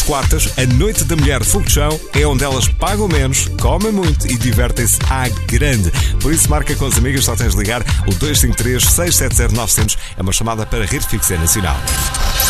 quartas, a Noite da Mulher Fogo de Chão é onde elas pagam menos, comem muito e divertem-se à grande. Por isso, marca com as amigas, só tens de ligar o 253 670 900. É uma chamada para Rede Fixa Nacional.